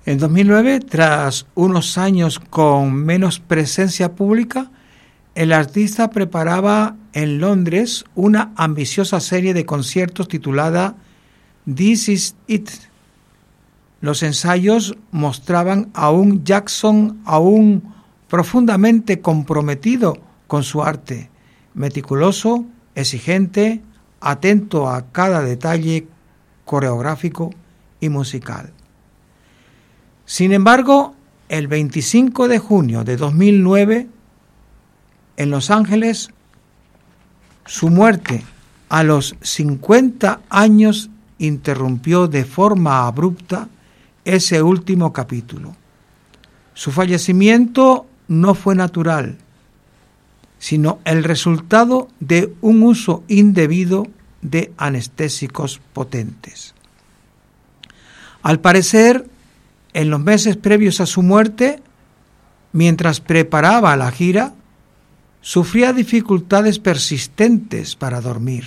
En 2009, tras unos años con menos presencia pública, el artista preparaba en Londres una ambiciosa serie de conciertos titulada This Is It. Los ensayos mostraban a un Jackson aún profundamente comprometido con su arte, meticuloso, exigente, atento a cada detalle coreográfico y musical. Sin embargo, el 25 de junio de 2009, en Los Ángeles, su muerte a los 50 años interrumpió de forma abrupta ese último capítulo. Su fallecimiento no fue natural, sino el resultado de un uso indebido de anestésicos potentes. Al parecer, en los meses previos a su muerte, mientras preparaba la gira, sufría dificultades persistentes para dormir.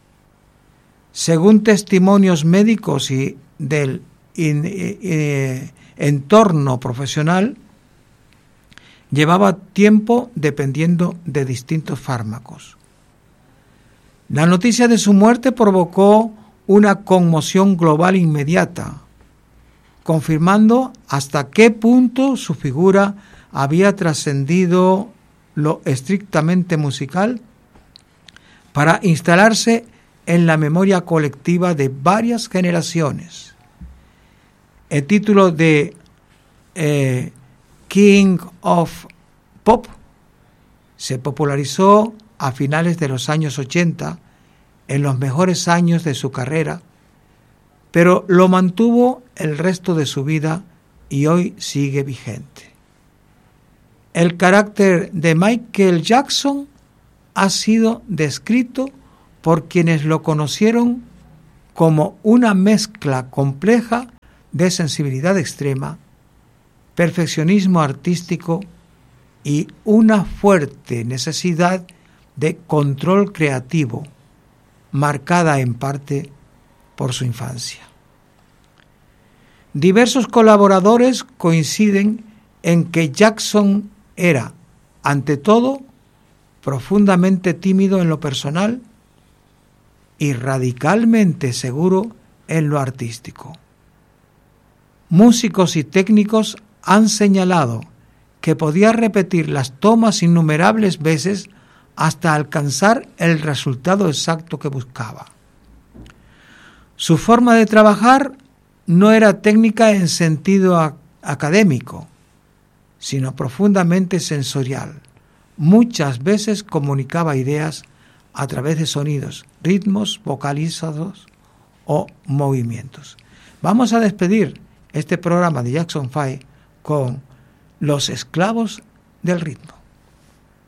Según testimonios médicos y del entorno profesional, llevaba tiempo dependiendo de distintos fármacos. La noticia de su muerte provocó una conmoción global inmediata, confirmando hasta qué punto su figura había trascendido lo estrictamente musical para instalarse en la memoria colectiva de varias generaciones. El título de King of Pop se popularizó a finales de los años 80, en los mejores años de su carrera, pero lo mantuvo el resto de su vida y hoy sigue vigente. El carácter de Michael Jackson ha sido descrito por quienes lo conocieron como una mezcla compleja de sensibilidad extrema, perfeccionismo artístico y una fuerte necesidad de control creativo, marcada en parte por su infancia. Diversos colaboradores coinciden en que Jackson era, ante todo, profundamente tímido en lo personal y radicalmente seguro en lo artístico. Músicos y técnicos han señalado que podía repetir las tomas innumerables veces hasta alcanzar el resultado exacto que buscaba. Su forma de trabajar no era técnica en sentido académico, sino profundamente sensorial. Muchas veces comunicaba ideas a través de sonidos, ritmos vocalizados o movimientos. Vamos a despedir este programa de Jackson 5 con Los Esclavos del Ritmo.